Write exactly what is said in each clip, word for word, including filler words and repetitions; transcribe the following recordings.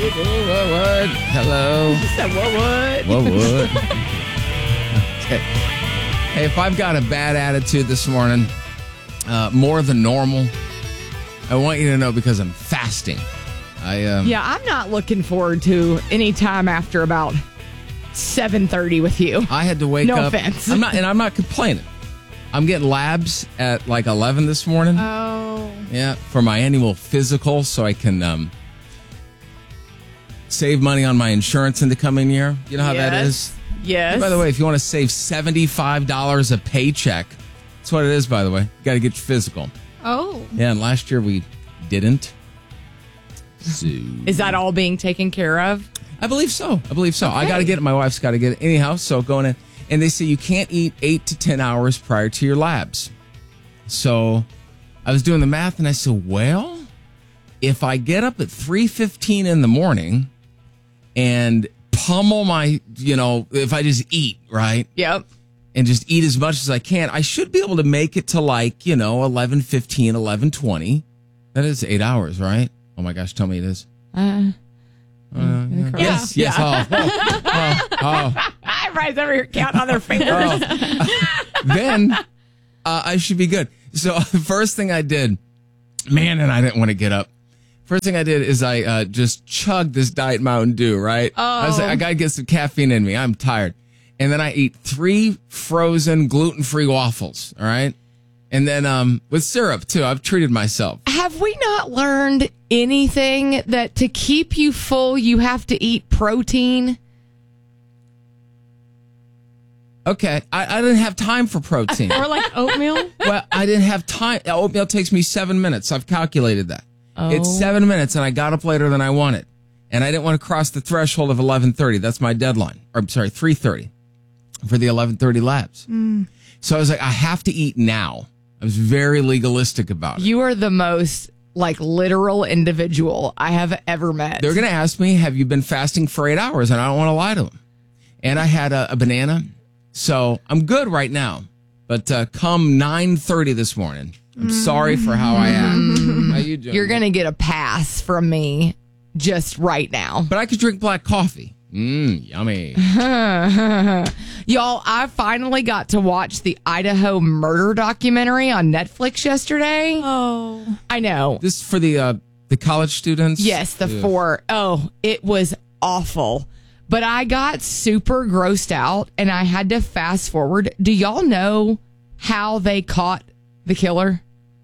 what? Hello. You said what would? What would? Okay. Hey, if I've got a bad attitude this morning, uh, more than normal, I want you to know because I'm fasting. I um, Yeah, I'm not looking forward to any time after about seven thirty with you. I had to wake no up. No offense. I'm not, and I'm not complaining. I'm getting labs at like eleven this morning. Oh. Yeah, for my annual physical, so I can um, save money on my insurance in the coming year. You know how yes. that is? Yes. And by the way, if you want to save seventy-five dollars a paycheck, that's what it is, by the way. You got to get your physical. Oh. Yeah, and last year we didn't. So, is that all being taken care of? I believe so. I believe so. Okay. I got to get it. My wife's got to get it. Anyhow, so going in. And they say you can't eat eight to ten hours prior to your labs. So I was doing the math and I said, well, if I get up at three fifteen in the morning and pummel my, you know, if I just eat, right? Yep. And just eat as much as I can, I should be able to make it to like, you know, eleven fifteen, eleven twenty. That is eight hours, right? Oh my gosh, tell me it is. Uh, uh, yes, yes. Yeah. Oh, oh, oh, oh. Everybody's over here counting on their fingers. Oh. Then uh, I should be good. So the first thing I did, man, and I didn't want to get up. First thing I did is I uh, just chugged this Diet Mountain Dew, right? Oh. I was like, I got to get some caffeine in me. I'm tired. And then I eat three frozen gluten-free waffles, all right? And then um, with syrup, too. I've treated myself. Have we not learned anything that to keep you full, you have to eat protein? Okay, I, I didn't have time for protein. Or like oatmeal? Well, I didn't have time. Oatmeal takes me seven minutes. I've calculated that. Oh. It's seven minutes, and I got up later than I wanted. And I didn't want to cross the threshold of eleven thirty. That's my deadline. Or, I'm sorry, three thirty for the eleven thirty labs. Mm. So I was like, I have to eat now. I was very legalistic about it. You are the most, like, literal individual I have ever met. They're going to ask me, have you been fasting for eight hours? And I don't want to lie to them. And I had a, a banana. So I'm good right now. But uh, come nine thirty this morning, I'm sorry for how I am. How you doing? You're going to get a pass from me just right now. But I could drink black coffee. Mmm, yummy. Y'all, I finally got to watch the Idaho murder documentary on Netflix yesterday. Oh. I know. This for the uh, the college students? Yes, the Ugh. four. Oh, it was awful. But I got super grossed out and I had to fast forward. Do y'all know how they caught the killer?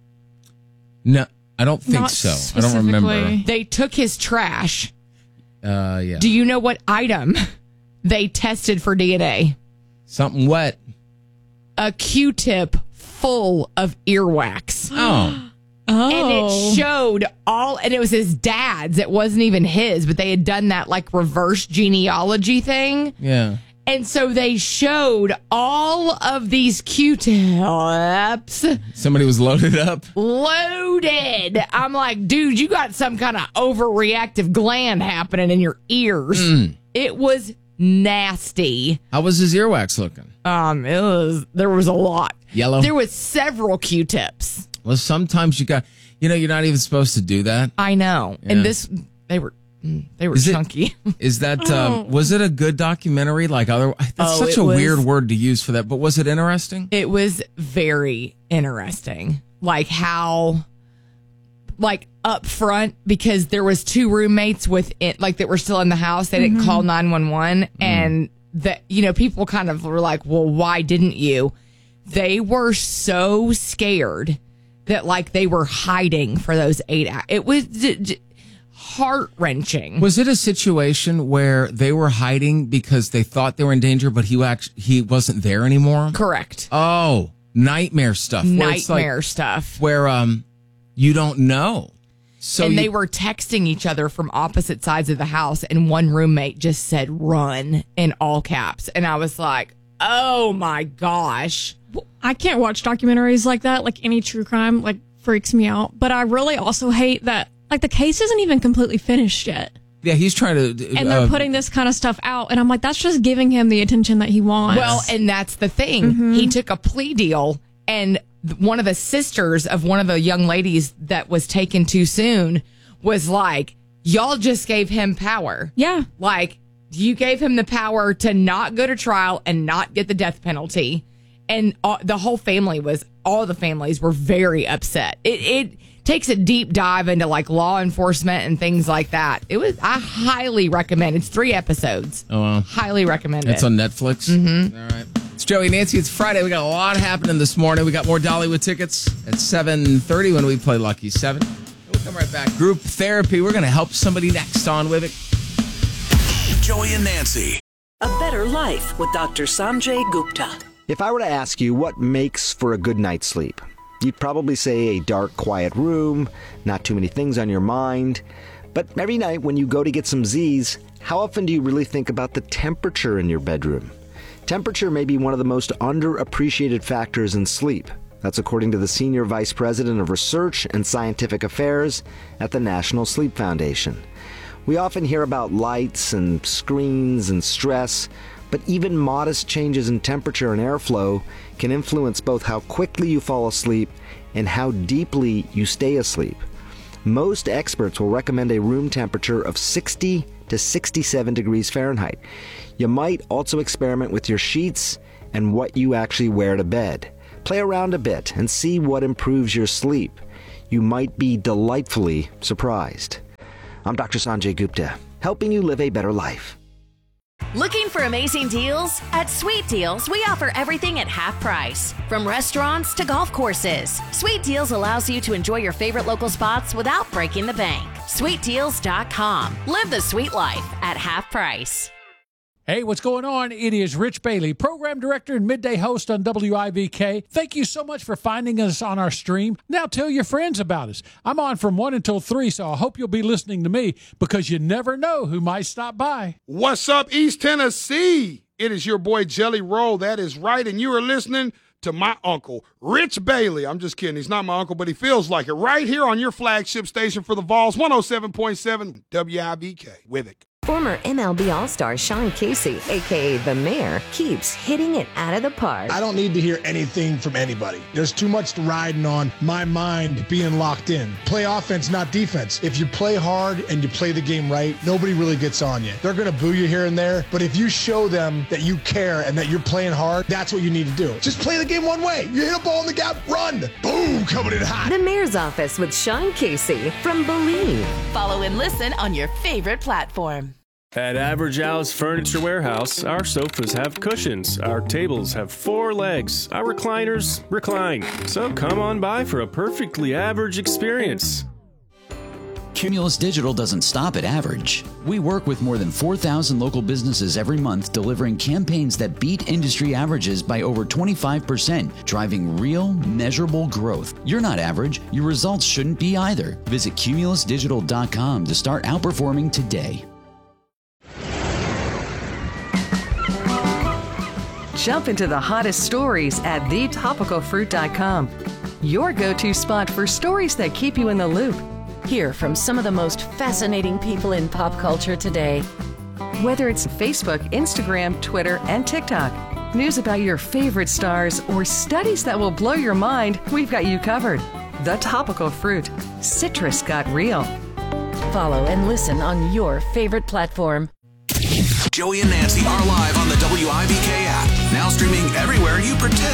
No, I don't think Not so. I don't remember. specifically. They took his trash. Uh, yeah. Do you know what item they tested for D N A? Something wet. A Q-tip full of earwax. Oh. Oh. And it showed all, and it was his dad's. It wasn't even his, but they had done that like reverse genealogy thing. Yeah. And so they showed all of these Q-tips Somebody was loaded up. loaded. I'm like, dude, you got some kind of overreactive gland happening in your ears. Mm. It was nasty. How was his earwax looking? Um, it was, there was a lot. Yellow? There was several Q-tips. Well, sometimes you got, you know, you're not even supposed to do that. I know. Yeah. And this, they were, mm, they were Is it- chunky. Is that, um, was it a good documentary? Like other, that's Oh, such it a was- weird word to use for that, but was it interesting? It was very interesting. Like how, like up front, because there was two roommates with it, like that were still in the house. They didn't call nine one one. And that, you know, people kind of were like, well, why didn't you? They were so scared that like they were hiding for those eight hours. It was d- d- heart-wrenching. Was it a situation where they were hiding because they thought they were in danger, but he actually, he wasn't there anymore? Correct. Oh, nightmare stuff. Where it's like- Nightmare stuff. where um you don't know. So and you- they were texting each other from opposite sides of the house, and one roommate just said "run" in all caps, and I was like, "Oh my gosh!" I can't watch documentaries like that, like any true crime, like freaks me out. But I really also hate that, like the case isn't even completely finished yet. yeah, he's trying to. And they're uh, putting this kind of stuff out. And I'm like, that's just giving him the attention that he wants. Well, and that's the thing. He took a plea deal, and th- one of the sisters of one of the young ladies that was taken too soon was like, y'all just gave him power. Yeah. Like, you gave him the power to not go to trial and not get the death penalty. And all, the whole family was, all the families were very upset. It, it takes a deep dive into like law enforcement and things like that. It was, I highly recommend. It's three episodes. Oh, wow. Highly recommend It's it. on Netflix? Mm-hmm. All right. It's Joey and Nancy. It's Friday. We got a lot happening this morning. We got more Dollywood tickets at seven thirty when we play Lucky seven. We'll come right back. Group therapy. We're going to help somebody next on with it. Joey and Nancy. A Better Life with Doctor Sanjay Gupta. If I were to ask you what makes for a good night's sleep, you'd probably say a dark, quiet room, not too many things on your mind. But every night when you go to get some Z's, how often do you really think about the temperature in your bedroom? Temperature may be one of the most underappreciated factors in sleep. That's according to the Senior Vice President of Research and Scientific Affairs at the National Sleep Foundation. We often hear about lights and screens and stress, but even modest changes in temperature and airflow can influence both how quickly you fall asleep and how deeply you stay asleep. Most experts will recommend a room temperature of sixty to sixty-seven degrees Fahrenheit. You might also experiment with your sheets and what you actually wear to bed. Play around a bit and see what improves your sleep. You might be delightfully surprised. I'm Doctor Sanjay Gupta, helping you live a better life. Looking for amazing deals? At Sweet Deals, we offer everything at half price. From restaurants to golf courses, Sweet Deals allows you to enjoy your favorite local spots without breaking the bank. sweet deals dot com. Live the sweet life at half price. Hey, what's going on? It is Rich Bailey, program director and midday host on W I V K. Thank you so much for finding us on our stream. Now tell your friends about us. I'm on from one until three, so I hope you'll be listening to me because you never know who might stop by. What's up, East Tennessee? It is your boy Jelly Roll. That is right, and you are listening to my uncle, Rich Bailey. I'm just kidding. He's not my uncle, but he feels like it. Right here on your flagship station for the Vols, one oh seven point seven W I V K. With it. Former M L B All-Star Sean Casey, a k a. The Mayor, keeps hitting it out of the park. I don't need to hear anything from anybody. There's too much riding on my mind being locked in. Play offense, not defense. If you play hard and you play the game right, nobody really gets on you. They're going to boo you here and there, but if you show them that you care and that you're playing hard, that's what you need to do. Just play the game one way. You hit a ball in the gap, run. Boom, coming in hot. The Mayor's Office with Sean Casey from Believe. Follow and listen on your favorite platform. At Average Al's Furniture Warehouse, our sofas have cushions, our tables have four legs, our recliners recline. So come on by for a perfectly average experience. Cumulus Digital doesn't stop at average. We work with more than four thousand local businesses every month, delivering campaigns that beat industry averages by over twenty-five percent, driving real, measurable growth. You're not average. Your results shouldn't be either. Visit cumulus digital dot com to start outperforming today. Jump into the hottest stories at the topical fruit dot com. Your go-to spot for stories that keep you in the loop. Hear from some of the most fascinating people in pop culture today. Whether it's Facebook, Instagram, Twitter, and TikTok, news about your favorite stars, or studies that will blow your mind, we've got you covered. The Topical Fruit. Citrus got real. Follow and listen on your favorite platform. Joey and Nancy are live on the W I V K app. Now streaming everywhere you pretend